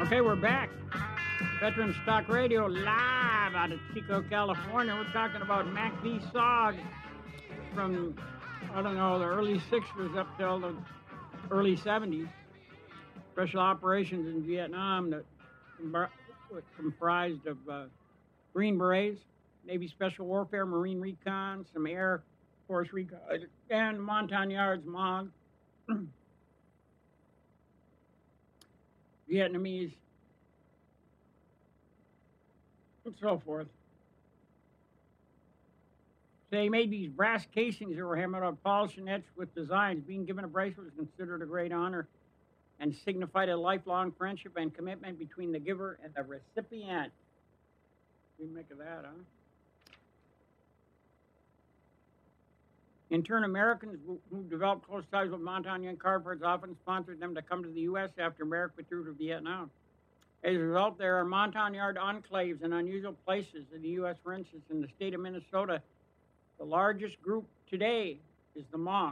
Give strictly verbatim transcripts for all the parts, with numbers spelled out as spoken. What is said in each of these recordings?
Okay, we're back. Veteran Stock Radio live out of Chico, California. We're talking about Mac V. Sog from, I don't know, the early sixties up till the early seventies. Special operations in Vietnam that comprised of uh, Green Berets, Navy Special Warfare, Marine Recon, some Air Force Recon, and Montagnards, M O G. Vietnamese, and so forth. So they made these brass casings that were hammered out, polished and etched with designs. Being given a bracelet was considered a great honor and signified a lifelong friendship and commitment between the giver and the recipient. What do you make of that, huh? In turn, Americans who, who developed close ties with Montagne and Carpers often sponsored them to come to the U S after America withdrew to Vietnam. As a result, there are Montagnard enclaves in unusual places in the U S. For instance, in the state of Minnesota, the largest group today is the Hmong.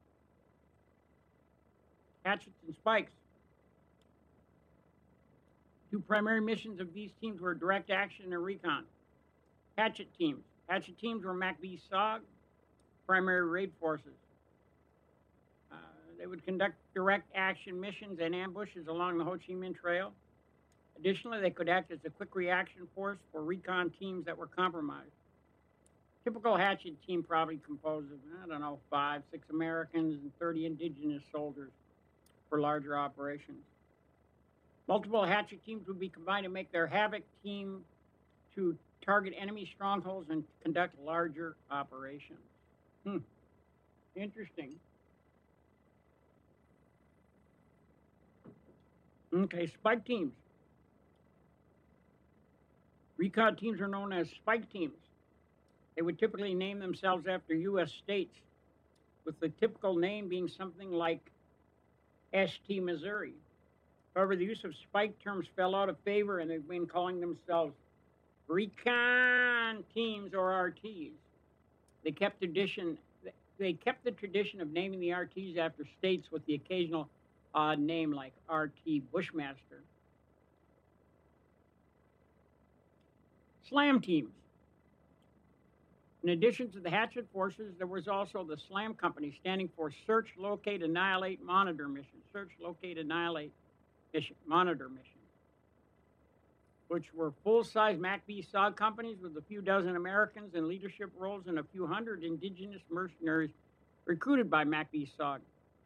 Hatchets and Spikes. Two primary missions of these teams were direct action and recon. Hatchet teams. Hatchet teams were Mac V. Sog, primary raid forces. Uh, they would conduct direct action missions and ambushes along the Ho Chi Minh Trail. Additionally, they could act as a quick reaction force for recon teams that were compromised. Typical Hatchet team probably composed of, I don't know, five, six Americans and thirty indigenous soldiers for larger operations. Multiple Hatchet teams would be combined to make their Havoc team to target enemy strongholds and conduct larger operations. Hmm. Interesting. Okay, Spike teams. Recon teams are known as Spike teams. They would typically name themselves after U S states, with the typical name being something like S T Missouri. However, the use of Spike terms fell out of favor, and they've been calling themselves Recon teams or R Ts. They kept tradition. They kept the tradition of naming the R Ts after states with the occasional odd name like R T Bushmaster. SLAM teams. In addition to the Hatchet forces, there was also the SLAM company, standing for Search, Locate, Annihilate, Monitor Mission. Search, Locate, Annihilate, mission, Monitor Mission. Which were full-size Mac V. Sog companies with a few dozen Americans in leadership roles and a few hundred indigenous mercenaries recruited by Mac V. Sog.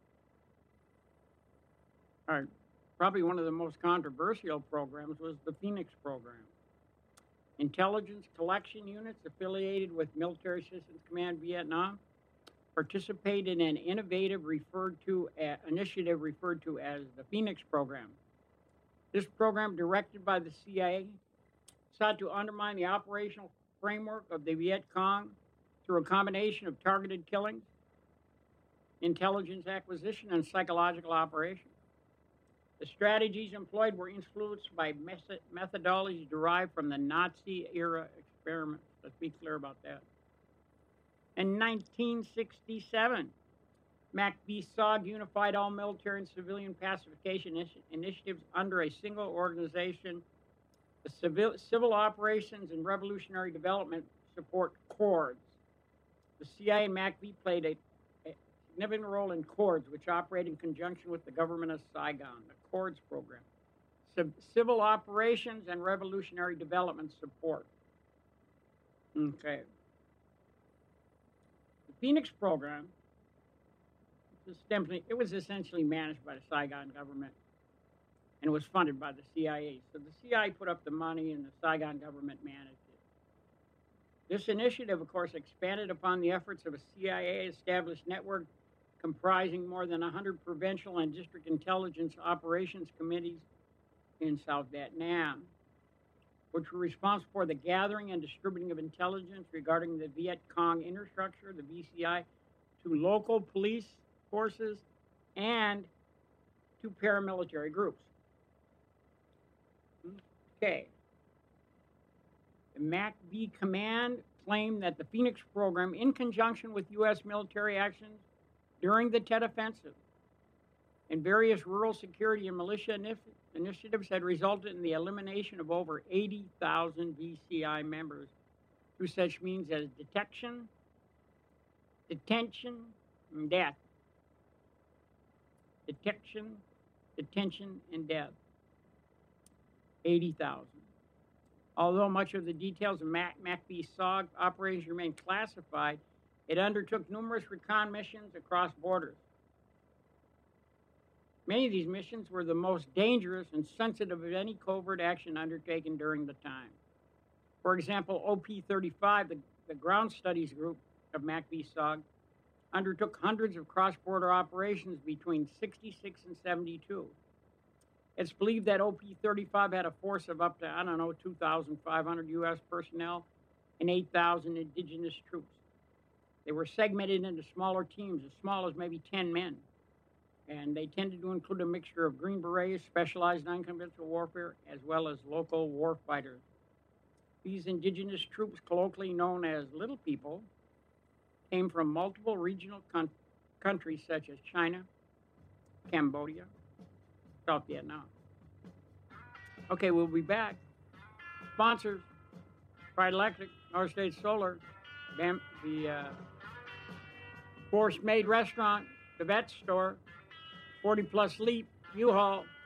All right, probably one of the most controversial programs was the Phoenix program. Intelligence collection units affiliated with Military Assistance Command Vietnam participated in an innovative referred to uh, initiative referred to as the Phoenix program. This program, directed by the C I A, sought to undermine the operational framework of the Viet Cong through a combination of targeted killings, intelligence acquisition, and psychological operations. The strategies employed were influenced by methodologies derived from the Nazi-era experiments. Let's be clear about that. In nineteen sixty-seven, Mac V. Sog unified all military and civilian pacification initi initiatives under a single organization, the Civil, Civil Operations and Revolutionary Development Support Corps. The C I A and Mac V played a, a significant role in CORDS, which operate in conjunction with the government of Saigon, the CORDS program. Civ Civil Operations and Revolutionary Development Support. Okay. The Phoenix program, it was essentially managed by the Saigon government and was funded by the C I A. So the C I A put up the money and the Saigon government managed it. This initiative, of course, expanded upon the efforts of a C I A-established network comprising more than one hundred provincial and district intelligence operations committees in South Vietnam, which were responsible for the gathering and distributing of intelligence regarding the Viet Cong infrastructure, the V C I, to local police forces and to paramilitary groups. Okay. The Mac V Command claimed that the Phoenix program, in conjunction with U S military actions during the Tet Offensive, and various rural security and militia inif- initiatives had resulted in the elimination of over eighty thousand V C I members through such means as detection, detention, and death. Detection, detention, and death. eighty thousand. Although much of the details of Mac- MACV-SOG operations remain classified, it undertook numerous recon missions across borders. Many of these missions were the most dangerous and sensitive of any covert action undertaken during the time. For example, O P thirty-five, the, the ground studies group of MACV-SOG, undertook hundreds of cross-border operations between sixty-six and seventy-two. It's believed that O P thirty-five had a force of up to, I don't know, two thousand five hundred U S personnel and eight thousand indigenous troops. They were segmented into smaller teams, as small as maybe ten men. And they tended to include a mixture of Green Berets, specialized non-conventional warfare, as well as local war fighters. These indigenous troops, colloquially known as Little People, came from multiple regional con- countries such as China, Cambodia, South Vietnam. Okay, we'll be back. Sponsors: Pride Electric, North State Solar, Bam- the uh, Force Made Restaurant, the Vet Store, forty Plus Leap, U-Haul,